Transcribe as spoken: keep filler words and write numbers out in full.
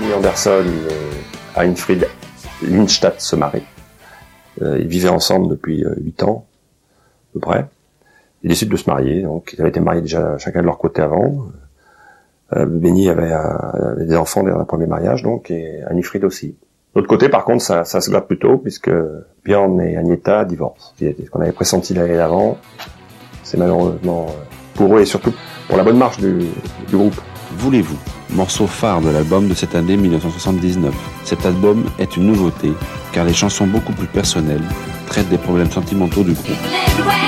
Benny Andersson et Heinfried Lindstadt se marient. Euh, ils vivaient ensemble depuis huit euh, ans, à peu près. Ils décident de se marier, donc ils avaient été mariés déjà chacun de leur côté avant. Euh, Benny avait, euh, avait des enfants dans un premier mariage, donc, et Heinfried aussi. De l'autre côté, par contre, ça, ça se gâte plus tôt, puisque Björn et Agneta divorcent. Ce qu'on avait pressenti l'année d'avant, c'est malheureusement pour eux et surtout pour la bonne marche du, du groupe. Voulez-vous, morceau phare de l'album de cette année mille neuf cent soixante-dix-neuf. Cet album est une nouveauté, car les chansons beaucoup plus personnelles traitent des problèmes sentimentaux du groupe.